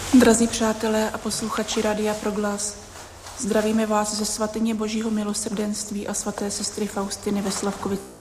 Drazí přátelé a posluchači Rádia Proglas, zdravíme vás ze svatyně Božího milosrdenství a svaté sestry Faustiny ve Slavkovicích.